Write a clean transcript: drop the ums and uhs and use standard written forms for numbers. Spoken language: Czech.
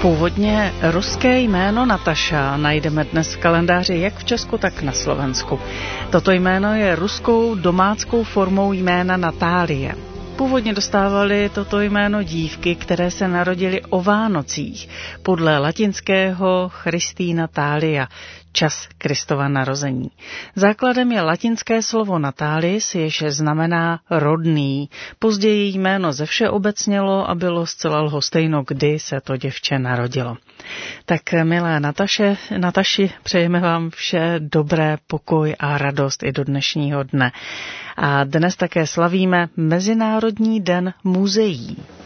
Původně ruské jméno Nataša najdeme dnes v kalendáři jak v Česku, tak na Slovensku. Toto jméno je ruskou domáckou formou jména Natálie. Původně dostávaly toto jméno dívky, které se narodily o Vánocích, podle latinského Christina Thalia, čas Kristova narození. Základem je latinské slovo natalis, jež znamená rodný. Později jméno zevšeobecnělo a bylo zcela lhostejno, kdy se to děvče narodilo. Tak milé Nataši, přejeme vám vše dobré, pokoj a radost i do dnešního dne. A dnes také slavíme Mezinárodní den muzeí.